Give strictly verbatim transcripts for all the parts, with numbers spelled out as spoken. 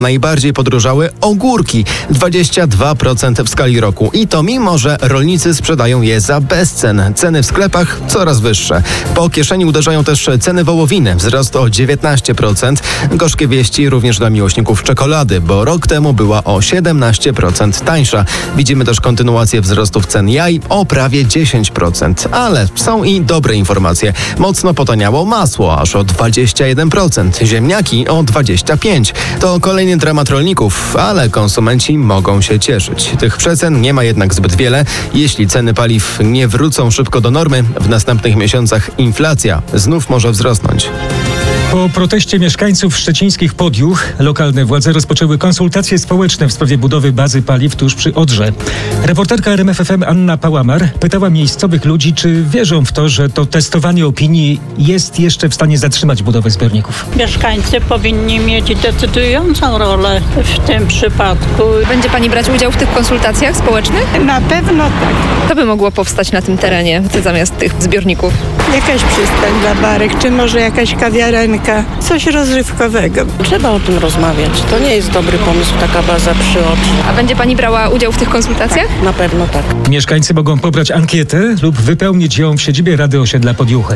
Najbardziej podrożały ogórki, dwadzieścia dwa procent w skali roku. I to mimo, że rolnicy sprzedają je za bezcen. Ceny w sklepach coraz wyższe. Po kieszeni uderzają też ceny wołowiny, wzrost o dziewiętnaście procent. Gorzkie wieści również dla miłośników czekolady, bo rok temu była o siedemnaście procent tańsza. Widzimy też kontynuację wzrostów cen jaj o prawie dziesięć procent. Ale są i dobre informacje. Mocno potaniało masło, aż o dwadzieścia jeden procent. Ziemniaki o dwadzieścia pięć procent. To kolejny dramat rolników, ale konsumenci mogą się cieszyć. Tych przecen nie ma jednak zbyt wiele. Jeśli ceny paliw nie wrócą szybko do normy, w następnych miesiącach inflacja znów może wzrosnąć. Po proteście mieszkańców szczecińskich Podjuch lokalne władze rozpoczęły konsultacje społeczne w sprawie budowy bazy paliw tuż przy Odrze. Reporterka R M F F M Anna Pałamar pytała miejscowych ludzi, czy wierzą w to, że to testowanie opinii jest jeszcze w stanie zatrzymać budowę zbiorników. Mieszkańcy powinni mieć decydującą rolę w tym przypadku. Będzie pani brać udział w tych konsultacjach społecznych? Na pewno tak. Co by mogło powstać na tym terenie zamiast tych zbiorników? Jakaś przystań dla barek, czy może jakaś kawiarenka, coś rozrywkowego. Trzeba o tym rozmawiać. To nie jest dobry pomysł, taka baza przy Odrze. A będzie pani brała udział w tych konsultacjach? Tak, na pewno tak. Mieszkańcy mogą pobrać ankietę lub wypełnić ją w siedzibie Rady Osiedla Podjuchy.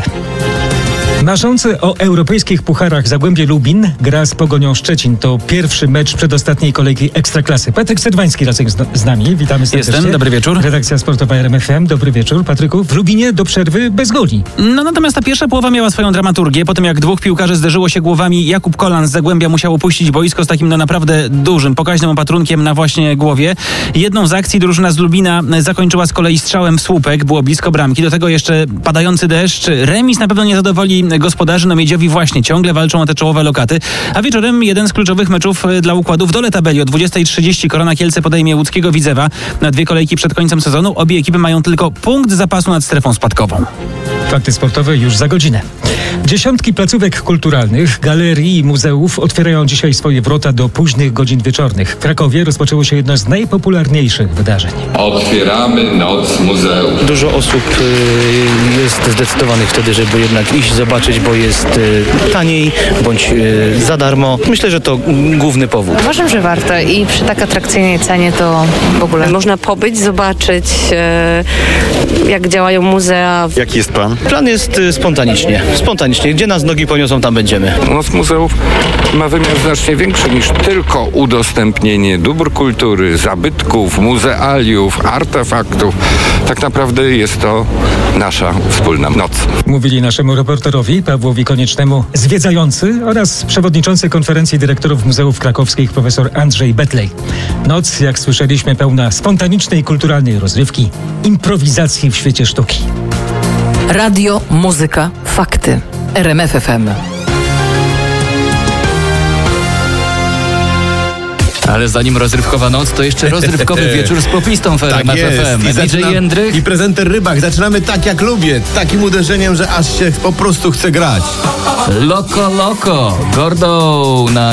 Marzący o europejskich pucharach Zagłębie Lubin gra z Pogonią Szczecin. To pierwszy mecz przedostatniej kolejki Ekstraklasy. Patryk Sedwański razem z, z nami. Witamy serdecznie. Jestem, dobry wieczór. Redakcja sportowa R M F M. Dobry wieczór, Patryku. W Lubinie do przerwy bez goli. No natomiast ta pierwsza połowa miała swoją dramaturgię. Po tym jak dwóch piłkarzy zderzyło się głowami, Jakub Kolan z Zagłębia musiał opuścić boisko z takim no naprawdę dużym, pokaźnym opatrunkiem na właśnie głowie. Jedną z akcji drużyna z Lubina zakończyła z kolei strzałem w słupek. Było blisko bramki. Do tego jeszcze padający deszcz. Remis na pewno nie zadowoli gospodarzy. No Miedziowi właśnie ciągle walczą o te czołowe lokaty. A wieczorem jeden z kluczowych meczów dla układu w dole tabeli. O dwudziestej trzydzieści Korona Kielce podejmie łódzkiego Widzewa. Na dwie kolejki przed końcem sezonu obie ekipy mają tylko punkt zapasu nad strefą spadkową. Fakty sportowe już za godzinę. Dziesiątki placówek kulturalnych, galerii i muzeów otwierają dzisiaj swoje wrota do późnych godzin wieczornych. W Krakowie rozpoczęło się jedno z najpopularniejszych wydarzeń. Otwieramy Noc Muzeów. Dużo osób y, jest zdecydowanych wtedy, żeby jednak iść zobaczyć, bo jest y, taniej bądź y, za darmo. Myślę, że to główny powód. Uważam, że warto i przy tak atrakcyjnej cenie to w ogóle można pobyć, zobaczyć y, jak działają muzea. Jaki jest plan? Plan jest y, spontanicznie. Spontanicznie. Gdzie nas nogi poniosą, tam będziemy. Noc Muzeów ma wymiar znacznie większy niż tylko udostępnienie dóbr kultury, zabytków, muzealiów, artefaktów. Tak naprawdę jest to nasza wspólna noc. Mówili naszemu reporterowi Pawłowi Koniecznemu zwiedzający oraz przewodniczący konferencji dyrektorów muzeów krakowskich profesor Andrzej Betlej. Noc, jak słyszeliśmy, pełna spontanicznej kulturalnej rozrywki, improwizacji w świecie sztuki. Radio, muzyka, fakty. R M F F M. Ale zanim rozrywkowa noc, to jeszcze rozrywkowy wieczór z popistą w R M F F M. Tak D J Jędrych i prezenter Rybak. Zaczynamy tak jak lubię, takim uderzeniem, że aż się po prostu chce grać. Loko Loko, Gordo na